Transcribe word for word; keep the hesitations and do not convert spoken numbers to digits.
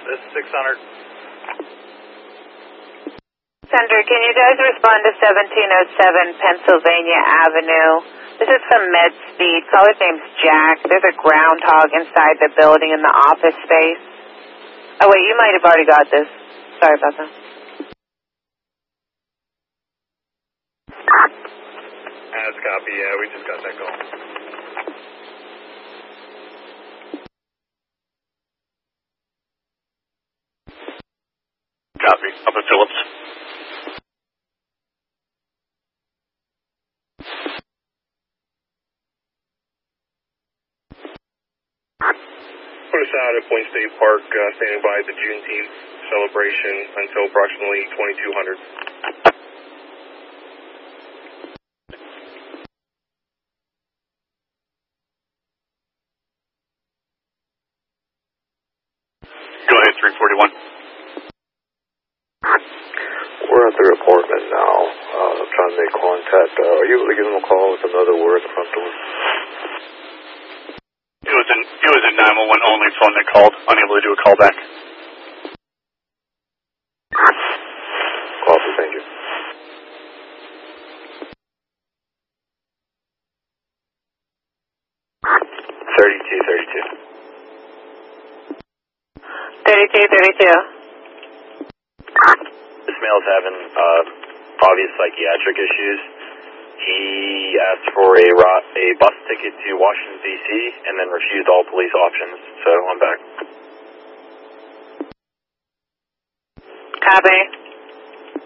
This is six hundred. Center, can you guys respond to seventeen oh seven Pennsylvania Avenue? This is from MedSpeed. Caller's name's Jack. There's a groundhog inside the building in the office space. Oh, wait, you might have already got this. Sorry about that. That's copy. Yeah, we just got that call. Copy. Up at Phillips. Put us out at Point State Park, uh, standing by the Juneteenth celebration until approximately twenty-two hundred. Go ahead, three forty-one. We're at the apartment now, uh, trying to make contact. Uh, are you able to give them a call with another word at the front door? It was an it was a nine one one only phone that called, unable to do a call back. Call for thank you. Thirty-two, thirty-two. thirty-two thirty-two. This male's having uh, obvious psychiatric issues. He asked for a, a bus ticket to Washington, D C, and then refused all police options. So I'm back. Copy.